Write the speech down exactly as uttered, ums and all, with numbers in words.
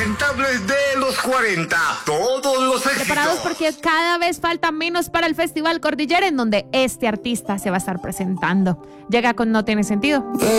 impresentables de los cuarenta. Todos los éxitos. Preparados porque cada vez falta menos para el Festival Cordillera, en donde este artista se va a estar presentando. Llega con No Tiene Sentido.